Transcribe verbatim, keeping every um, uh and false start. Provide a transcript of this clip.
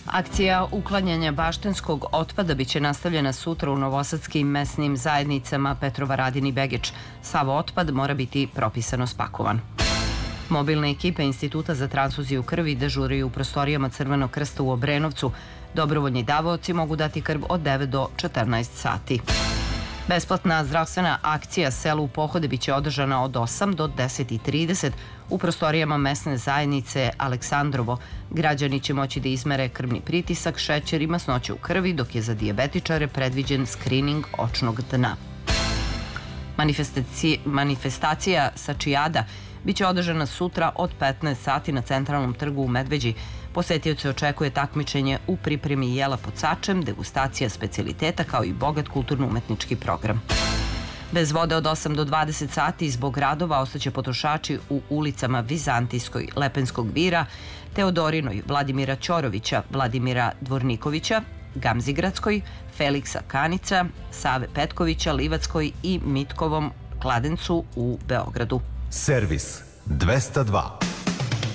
Akcija uklanjanja baštenskog otpada biće nastavljena sutra u novosadskim mesnim zajednicama Petrovaradin i Begić. Sav otpad mora biti propisano spakovan. Mobilne ekipe Instituta za transfuziju krvi dežuraju u prostorijama Crvenog krsta u Obrenovcu. Dobrovoljni davaoci mogu dati krv od devet do četrnaest sati. Besplatna zdravstvena akcija Selo u pohode biće održana od osam do deset i trideset u prostorijama mesne zajednice Aleksandrovo. Građani će moći da izmere krvni pritisak, šećer i masnoće u krvi, dok je za dijabetičare predviđen skrining očnog dna. Manifestacija Sačijada biće održana sutra od petnaest sati na centralnom trgu u Medveđi. Posetioce očekuje takmičenje u pripremi jela pod sačem, degustacija specijaliteta kao i bogat kulturno-umetnički program. Bez vode od osam do dvadeset sati zbog radova ostaće potrošači u ulicama Vizantijskoj, Lepenskog vira, Teodorinoj, Vladimira Ćorovića, Vladimira Dvornikovića, Gamzigradskoj, Feliksa Kanica, Save Petkovića, Livatskoj i Mitkovom Kladencu u Beogradu. Servis dvesta dva.